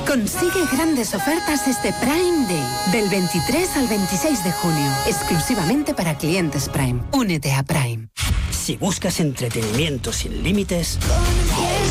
Consigue grandes ofertas este Prime Day, del 23 al 26 de junio, exclusivamente para clientes Prime. Únete a Prime. Si buscas entretenimiento sin límites...